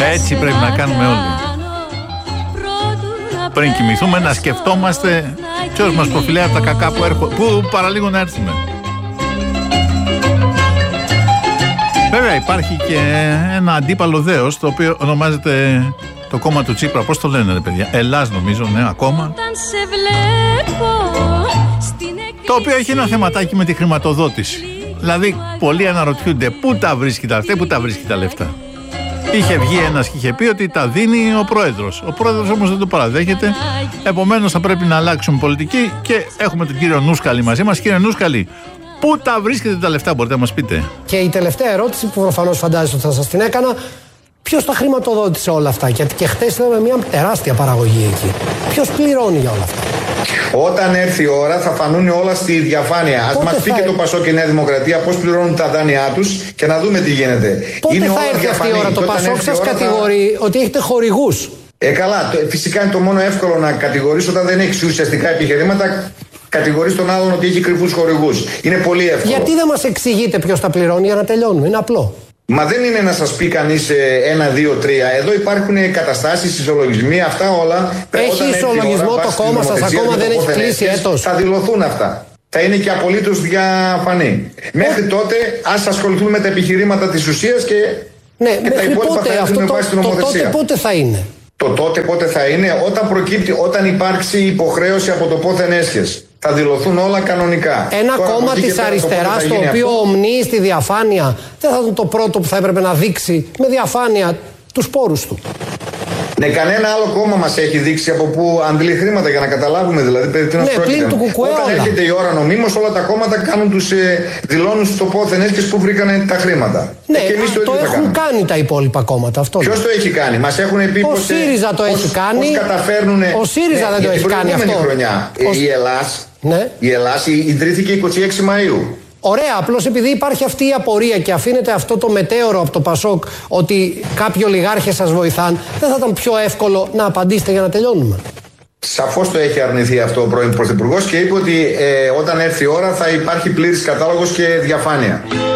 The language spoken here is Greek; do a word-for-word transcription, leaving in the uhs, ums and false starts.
Έτσι πρέπει να κάνουμε όλοι. Πριν κοιμηθούμε να σκεφτόμαστε ποιος μας προφυλάει από τα κακά που, έρχο, που παραλίγο να έρθουμε. Βέβαια υπάρχει και ένα αντίπαλο δέος, το οποίο ονομάζεται το κόμμα του Τσίπρα. Πώς το λένε ρε παιδιά? Ελλάς νομίζω, ναι, ακόμα. Το οποίο έχει ένα θεματάκι με τη χρηματοδότηση. Δηλαδή πολλοί αναρωτιούνται πού τα βρίσκει τα λεφτά, πού τα βρίσκει τα λεφτά. Είχε βγει ένας και είχε πει ότι τα δίνει ο πρόεδρος. Ο πρόεδρος όμως δεν το παραδέχεται. Επομένως θα πρέπει να αλλάξουμε πολιτική και έχουμε τον κύριο Νούσκαλη μαζί μας. Κύριε Νούσκαλη, πού τα βρίσκετε τα λεφτά, μπορείτε να μας πείτε? Και η τελευταία ερώτηση που προφανώς φαντάζεστε ότι θα σας την έκανα, ποιος τα χρηματοδότησε όλα αυτά? Γιατί και χτες είδαμε μια τεράστια παραγωγή εκεί. Ποιος πληρώνει για όλα αυτά? Όταν έρθει η ώρα θα φανούν όλα στη διαφάνεια. Ας μας πει και το Πασόκ και η Νέα Δημοκρατία πώς πληρώνουν τα δάνειά τους και να δούμε τι γίνεται. Πότε είναι θα όλα έρθει διαφανή. αυτή η ώρα? Το Πασόκ σας κατηγορεί θα... ότι έχετε χορηγούς. Ε, καλά. Το, φυσικά είναι το μόνο εύκολο να κατηγορείς όταν δεν έχεις ουσιαστικά επιχειρήματα. Κατηγορείς τον άλλον ότι έχει κρυφούς χορηγούς. Είναι πολύ εύκολο. Γιατί δεν μας εξηγείτε ποιος τα πληρώνει για να τελειώνουμε? Είναι απλό. Μα δεν είναι να σας πει κανείς ένα, δύο, τρία. Εδώ υπάρχουν καταστάσεις, ισολογισμοί, αυτά όλα. Έχει ισολογισμό το κόμμα σας, ακόμα δεν έχει κλείσει έτος. Θα δηλωθούν αυτά. Θα είναι και απολύτως διαφανή. Μέχρι τότε ας ασχοληθούμε με τα επιχειρήματα της ουσίας και, ναι, και τα υπόλοιπα πότε, θα αυτό με το, βάση την νομοθεσία. το τότε πότε θα είναι? Το τότε πότε θα είναι? Όταν προκύπτει, όταν υπάρξει υποχρέωση από το πόθεν έσχες. Θα δηλωθούν όλα κανονικά. Ένα Τώρα, κόμμα της αριστεράς το, το οποίο αυτό... ομνεί στη διαφάνεια δεν θα ήταν το πρώτο που θα έπρεπε να δείξει με διαφάνεια τους πόρους του. Ναι, κανένα άλλο κόμμα μας έχει δείξει από πού αντλεί χρήματα για να καταλάβουμε δηλαδή περί τίνος πρόκειται. Ναι, πλην του κουκουέ Όταν όλα. έρχεται η ώρα νομίμως, όλα τα κόμματα κάνουν τους ε, δηλώνουν στο πόθεν έσχες που βρήκανε τα χρήματα. Ναι, και εμείς το, το έχουν κάνουμε. κάνει τα υπόλοιπα κόμματα. Αυτό ποιος το έχει κάνει? Μας έχουν πει ο πως, ΣΥΡΙΖΑ το πώς, έχει κάνει. Πώς καταφέρνουν. Ο ΣΥΡΙΖΑ ναι, δεν το έχει κάνει αυτό. Χρονιά, ο... Η Ελλάς, ναι. η Ελλάς ιδρύθηκε είκοσι έξι Μαΐου. Ωραία, απλώς επειδή υπάρχει αυτή η απορία και αφήνεται αυτό το μετέωρο από το Πασόκ ότι κάποιοι ολιγάρχες σας βοηθάν, δεν θα ήταν πιο εύκολο να απαντήσετε για να τελειώνουμε? Σαφώς το έχει αρνηθεί αυτό ο πρώην Πρωθυπουργός και είπε ότι ε, όταν έρθει η ώρα θα υπάρχει πλήρης κατάλογος και διαφάνεια.